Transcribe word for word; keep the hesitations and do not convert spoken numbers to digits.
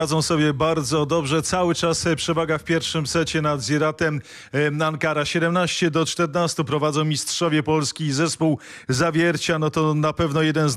Radzą sobie bardzo dobrze. Cały czas przewaga w pierwszym secie nad Ziratem Ankara. siedemnaście do czternastu prowadzą mistrzowie Polski i zespół Zawiercia. No to na pewno jeden z